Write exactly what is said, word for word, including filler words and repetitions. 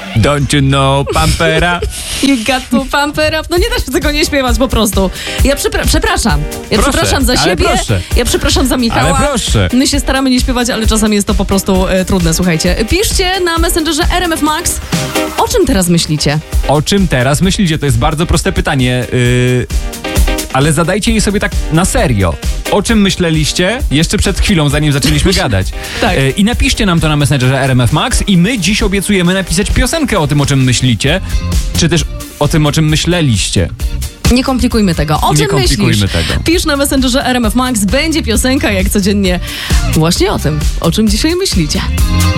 Don't you know, Pampera? You got to pump it up. No nie da się tego nie śpiewać po prostu. Ja przepra- przepraszam. Ja Proszę, przepraszam za ale siebie. proszę. Ja przepraszam za Michała. Ale proszę. My się staramy nie śpiewać, ale czasami jest to po prostu e, trudne, słuchajcie. Piszcie na Messengerze R M F Max. O czym teraz myślicie? O czym teraz myślicie? To jest bardzo proste pytanie, yy, ale zadajcie je sobie tak na serio. O czym myśleliście jeszcze przed chwilą, zanim zaczęliśmy gadać? Tak. Yy, I napiszcie nam to na Messengerze R M F Max i my dziś obiecujemy napisać piosenkę o tym, o czym myślicie, czy też o tym, o czym myśleliście. Nie komplikujmy tego. O Nie czym komplikujmy myślisz? tego. Pisz na Messengerze R M F Max. Będzie piosenka jak codziennie właśnie o tym, o czym dzisiaj myślicie.